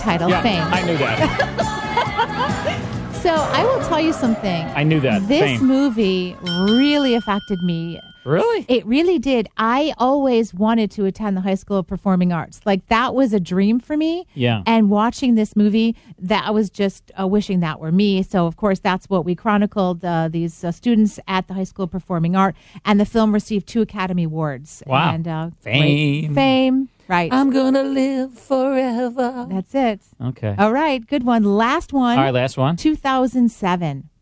title, Yeah, Fame. I knew that. So I will tell you something. I knew that. This Fame. movie really affected me. Really? It really did. I always wanted to attend the High School of Performing Arts. Like, that was a dream for me. Yeah. And watching this movie, that I was just wishing that were me. So, of course, that's what we chronicled, these students at the High School of Performing Art. And the film received 2 Academy Awards. Wow. And, Fame. Fame. Right. I'm going to live forever. That's it. Okay. All right. Good one. Last one. All right, last one. 2007.